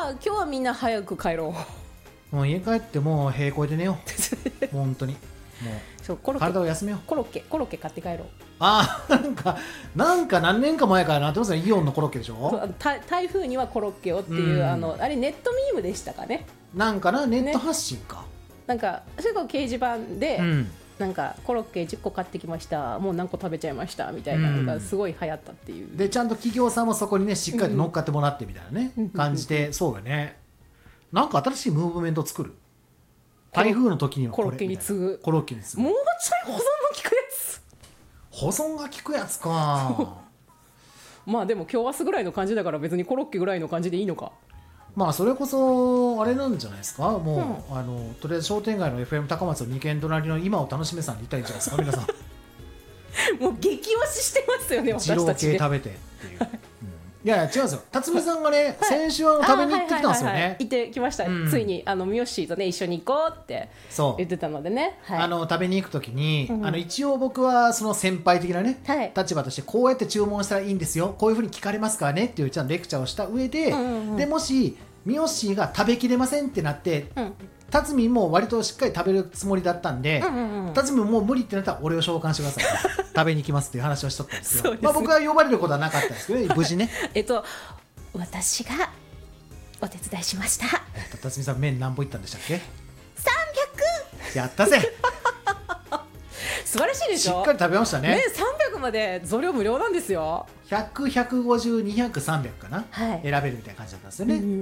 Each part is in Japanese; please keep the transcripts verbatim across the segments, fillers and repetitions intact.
今日はみんな早く帰ろう。もう家帰ってもう平行で寝よう本当にもうそうコロッケ体を休めよう。 コロッケコロッケ買って帰ろう。 ああなんかなんか何年か前からなってますね。イオンのコロッケでしょ。 台風にはコロッケをっていう、 うん、 あのあれネットミームでしたかね。 なんかなネット発信か、ね、 なんかそれこそ掲示板で、うん、なんかコロッケじゅっこ買ってきましたもう何個食べちゃいましたみたいなのがすごい流行ったっていう、 うん、でちゃんと企業さんもそこにねしっかりと乗っかってもらってみたいなね、うん、感じで、そうだね。なんか新しいムーブメント作る。台風の時にはこれコロッケに次ぐコロッケに次ぐもうちょい保存の効くやつ保存が効くやつかまあでも今日明日ぐらいの感じだから別にコロッケぐらいの感じでいいのか。 まあそれこそあれなんじゃないですか。もう、うん、あのとりあえず商店街の エフエム 高松のに軒隣の今を楽しめさんに行ったらいいんじゃないですか皆さんもう激推ししてますよね私たちね。 二郎系食べてっていう、うん、いやいや違うんですよ。辰巳さんがね、はい、先週は食べに行ってきたんですよね。 行ってきました、うん、ついにあのミヨッシーとね一緒に行こうって言ってたのでね、 はい、あの食べに行くときに、うん、あの一応僕はその先輩的なね、はい、立場としてこうやって注文したらいいんですよこういうふうに聞かれますからねっていうちゃんとレクチャーをした上で、うんうんうん、でもしミヨッシーが食べきれませんってなって、うん、辰巳も割としっかり食べるつもりだったんで、うんうんうん、辰巳ももう無理ってなったら俺を召喚してください食べに行きますっていう話をしとったんですよ。まあ、僕は呼ばれることはなかったんですけど、ね、無事ねえっと私がお手伝いしました。 辰巳さん麺何本いったんでしたっけ。 さんびゃく。 やったぜ素晴らしいでしょ。 しっかり食べましたね。 麺さんびゃくまで増量無料なんですよ。 ひゃく、ひゃくごじゅう、にひゃく、さんびゃくかな、はい、選べるみたいな感じだったんですよね。うんうん、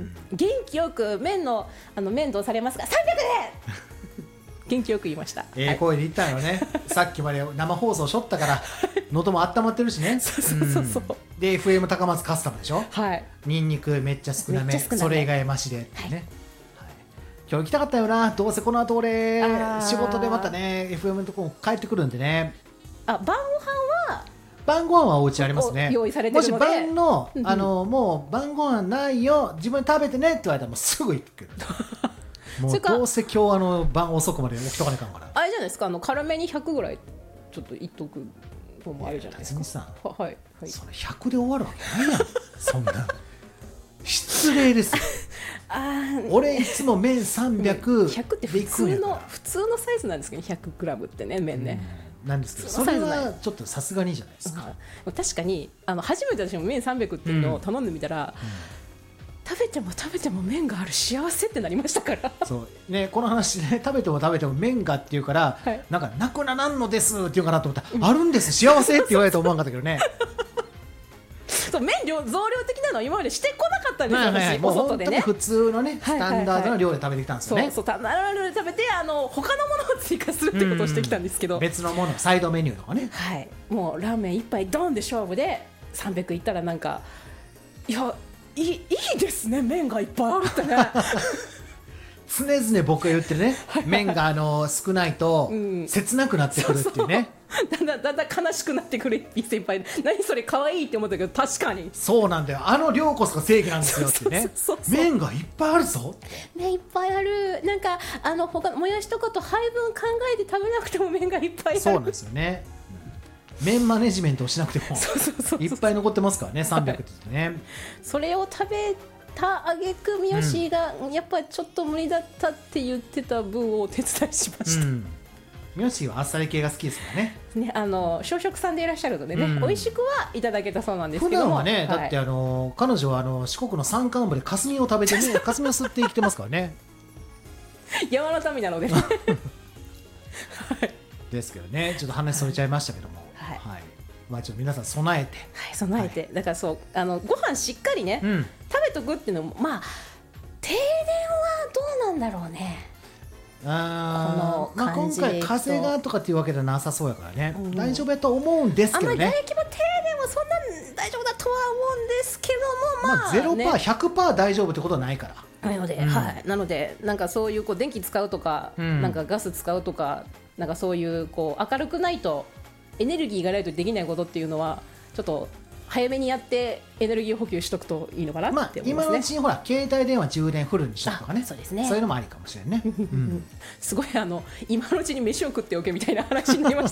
元気よく麺のあの麺どうされますかさんびゃくで元気よく言いました。 ええ声で言ったよねさっきまで生放送しょったから喉も温まってるしねそうそうそうそう、 うん、で エフエム 高松カスタムでしょ。 はい。 ニンニクめっちゃ少なめそれ以外マシでってね、はいはい、今日行きたかったよな。どうせこの後俺仕事でまたね エフエム のとこ帰ってくるんでね。 あ晩ご飯は晩ご飯はお家ありますね。 用意されてるのでもし晩のあのもう晩ご飯ないよ自分で食べてねって言われたらもうすぐ行くけどもうどうせ今日あの晩遅くまで起きとかないかんから。 あれじゃないですかあの軽めにひゃくぐらいちょっと言っとくのもあるじゃないですか。 さん、 は、はいはい、 それひゃくで終わるわけないやんそんな失礼ですよあ俺いつも麺さんびゃくひゃくって普通の普通のサイズなんですけど ひゃくグラム ってね麺ね、 うん、なんですけどそれはちょっとさすがにじゃないですか、 うん、確かにあの初めて私も麺さんびゃくっていうのを頼んでみたら、うんうん、食べても食べても麺がある幸せってなりましたからそう、ね、この話ね食べても食べても麺がっていうから、はい、なんかなくならんのですって言うかなと思ったら、うん、あるんです幸せって言われたと思わなかったけどねそう麺量増量的なのは今までしてこなかったんですよ、はいはいはい、 私お外でね普通のねスタンダードな量で食べてきたんですよね、はいはいはい、そうそうスタンダードな量で食べてあの他のものを追加するってことをしてきたんですけど別のものサイドメニューとかね、 はい、もうラーメン一杯ドンで勝負でさんびゃくいったらなんかいやい い, いいですね麺がいっぱいあるってね常々僕が言ってね麺があの少ないと切なくなってくるっていうね、 うん、だんだんだんだん悲しくなってくる一先輩何それ可愛いって思ったけど確かにそうなんだよあの量こそが正義なんですよってね麺がいっぱいあるぞ麺いっぱいあるなんかあの他もやしとかと配分考えて食べなくても麺がいっぱいあるそうなんですよね麺マネジメントをしなくてもいっぱい残ってますからねさんびゃくって言ってねそれを食べたあげくミヨシーがやっぱりちょっと無理だったって言ってた分をお手伝いしました、うん、 ミヨシーはあっさり系が好きですからねねあの小食さんでいらっしゃるのでね、うん、美味しくはいただけたそうなんですけども普段はね、 はい、 だってあの彼女はあの四国の山間部で霞を食べてね霞を吸って生きてますからね山の民なので、はい、 ですけどねちょっと話それちゃいましたけども、はいはいまあ、ちょっと皆さん備えて、 はい、備えて、はい、だからそうあのご飯しっかりね、うん、食べとくっていうのもまあ停電はどうなんだろうねあこの感じ、まあ、今回風がとかっていうわけではなさそうやからね、うん、大丈夫やと思うんですけどねあんまり大規模停電はそんな大丈夫だとは思うんですけどもまあ、 まあ、ゼロパーセント、ね、ひゃくパーセント 大丈夫ってことはないからなので、うんはい、なのでなんかそういうこう電気使うとか、うん、なんかガス使うとかなんかそういうこう明るくないとエネルギーがないとできないことっていうのはちょっと早めにやってエネルギー補給しとくといいのかなって思いますね、まあ、 今のうちにほら携帯電話充電フルにしとくとかねそうですねそういうのもありかもしれないね、うん、 すごいあの今のうちに飯を食っておけみたいな話になりましたけど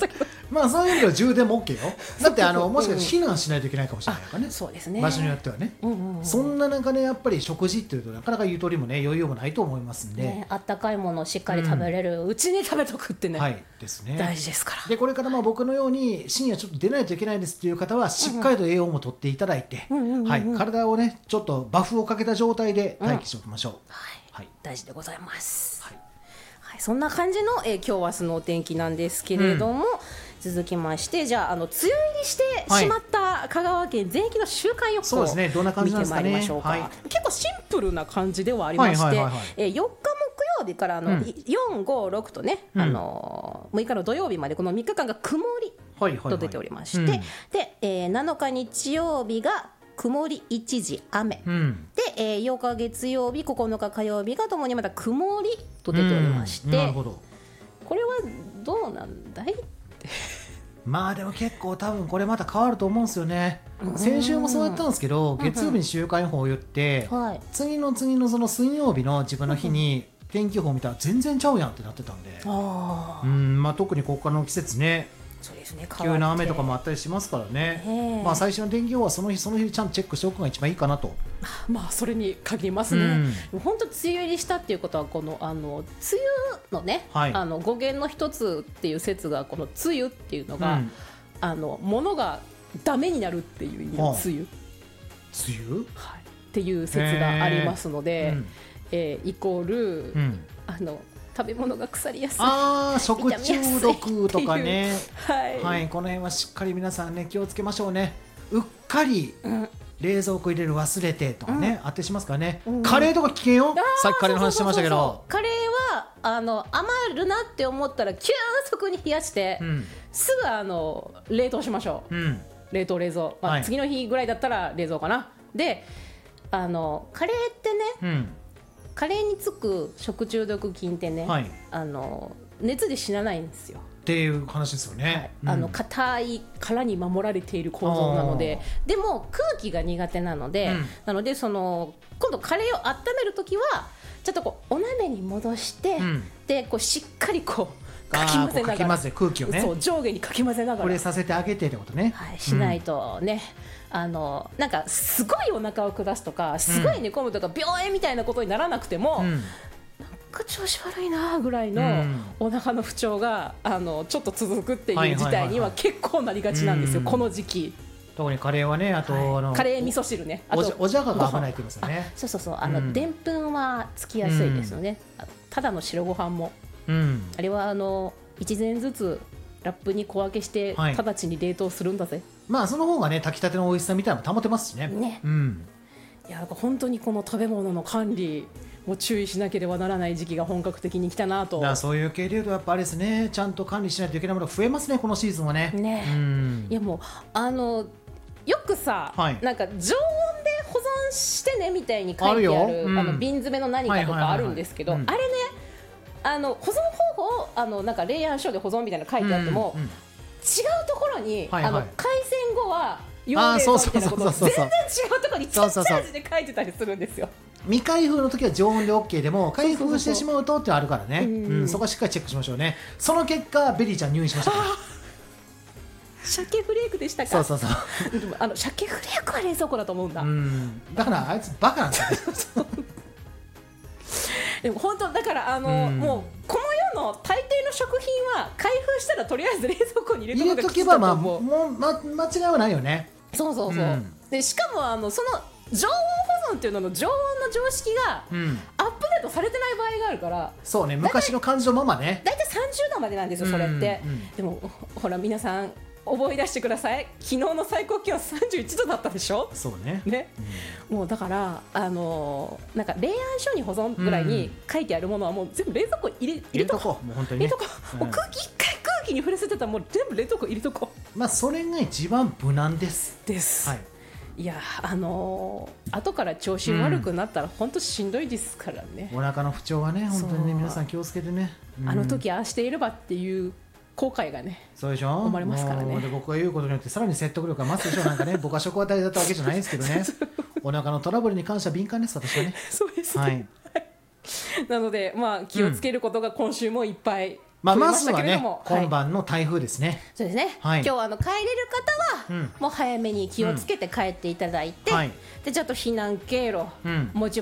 まあそういう意味では充電も OK よ。だってあのもしかして避難しないといけないかもしれないからね。 そうですね。 場所によってはね、うんうんうん、そんな中ねやっぱり食事っていうとなかなかゆとりもね余裕もないと思いますんで、ね、 あったかいものをしっかり食べれるうち、うん、に食べとくってね、 はいですね、 大事ですから。 でこれからまあ僕のように深夜ちょっと出ないといけないですっていう方はしっかりと栄養もとっていただいて、うんうん、はい、体をねちょっとバフをかけた状態で待機しておきましょう、うん、 はいはい、大事でございます、はいはい、そんな感じの、えー、今日はそのお天気なんですけれども、うん、続きましてじゃあ、あの梅雨入りしてしまった香川県全域の週間予報を見てまいりましょうか。はい、結構シンプルな感じではありまして、よっか木曜日からあの、うん、よん、ご、ろくとね、うん、あのむいかの土曜日までこのみっかかんが曇りと出ておりまして、はいはいはい、で、えー、なのか日曜日が曇り一時雨、うん、で、えー、ようか月曜日ここのか火曜日がともにまた曇りと出ておりまして、うん、なるほど。これはどうなんだいってまあでも結構多分これまた変わると思うんですよね。先週もそうやったんですけど、月曜日に週間予報を言って、うんうん、次の次のその水曜日の自分の日に天気予報を見たら全然ちゃうやんってなってたんで、あ、うん、まあ、特にここからの季節ね、そうですね、急な雨とかもあったりしますからね、まあ、最初の天気予報はその日その日ちゃんとチェックしておくのが一番いいかなと。 まあそれに限りますね、うん、本当梅雨入りしたっていうことはこのあの梅雨のね、はい、あの語源の一つっていう説がこの梅雨っていうのが、うん、あの物がダメになるっていう意味の梅雨、梅雨、 はい、っていう説がありますので、うん、えー、イコール、うん、あの食べ物が腐りやすい、 あ食中毒とかね、はいはい、この辺はしっかり皆さんね気をつけましょうね。うっかり、うん、冷蔵庫入れる忘れてとかね、うん、当てしますからね、うん、カレーとか危険よ。さっきカレーの話してましたけど、そうそうそうそう、 カレーはあの余るなって思ったら急速に冷やして、うん、すぐあの冷凍しましょう、うん、冷凍冷蔵、まあはい、次の日ぐらいだったら冷蔵かな。であのカレーってね、うん、カレーにつく食中毒菌ってね、はい、あの熱で死なないんですよっていう話ですよね、 はい、あの硬い殻に守られている構造なので、でも空気が苦手なので、うん、なのでその今度カレーを温めるときはちょっとこうお鍋に戻して、うん、でこうしっかりこうかき混ぜながら、かき混ぜ空気をね、 そう上下にかき混ぜながらこれさせてあげてってことね、 はい、しないとね、うん、あのなんかすごいお腹を下すとかすごい寝込むとか、うん、病院みたいなことにならなくても、うん、なんか調子悪いなぐらいのお腹の不調があのちょっと続くっていう事態には結構なりがちなんですよ、この時期。 特にカレーはね、あと、はい、 あのカレー味噌汁ね、あとおじゃがが危ないって言いますよね。 そうそうそう、あのでんぷんはつきやすいですよね、うん、ただの白ご飯も、うん、あれはあの一膳ずつラップに小分けして直ちに冷凍するんだぜ、はい、 まあその方がね炊きたての美味しさみたいなのも保てますしね。ね、うん、 いや本当にこの食べ物の管理も注意しなければならない時期が本格的に来たなと。 だそういう系でいうとやっぱあれですね、ちゃんと管理しないといけないものが増えますね、このシーズンはね。 ね、うん、いやもうあのよくさ、はい、なんか常温で保存してねみたいに書いてある、うん、あの瓶詰めの何かとかあるんですけど、あれね、あの保存方法をあのなんか冷暗所で保存みたいなの書いてあっても、うんうん、違うところに、はいはい、あの開栓後は用冷蔵みたいなこと全然違うところにちっちゃい字で書いてたりするんですよ。 未開封の時は常温で OK でも開封してしまうとってあるからね、うんうん、そこはしっかりチェックしましょうね。その結果ベリーちゃん入院しましたから鮭フレークでしたか。 そうそうそうあの鮭フレークは冷蔵庫だと思うんだ。うん、 だからあいつバカなんだよでも本当だからあの、うん、もうこの世の大抵の食品は開封したらとりあえず冷蔵庫に入れとくがきつだと思う。入れとけば、まあ、もう、ま、間違いはないよね。 そうそうそう、うん、でしかもあのその常温保存っていうのの常温の常識がアップデートされてない場合があるから、うん、 そうね、昔の感じのままね、 だいたいさんじゅうどまでなんですよそれって、うんうん、でもほら皆さん思い出してください。昨日の最高気温さんじゅういちどだったでしょ。 そうね、 ね、うん、もうだからあのー、なんか冷暗所に保存ぐらいに書いてあるものはもう全部冷蔵庫入れ入れとこう。もう本当にね、入れとこう、うん、もう空気一回空気に触れせてたらもう全部冷蔵庫入れとこう。まあそれが一番無難ですです、はい、いやあのー、後から調子悪くなったら本当しんどいですからね、 うん、お腹の不調はね本当にね皆さん気をつけてね、 うん、あの時ああしていればっていう後悔がね、 そうでしょ、 生まれますからね。 で僕が言うことによってさらに説得力が増すでしょ。なんかね僕は食は大事だったわけじゃないですけどねお腹のトラブルに関しては敏感です私はね。 そうですね、はい、なのでまあ気をつけることが今週もいっぱいまあ、まずはね、今晩の台風ですね。はい、 そうですね、はい、今日あの帰れる方は、うん、もう早めに気をつけて帰っていただいて、うん、でちょっと避難経路、うん、もう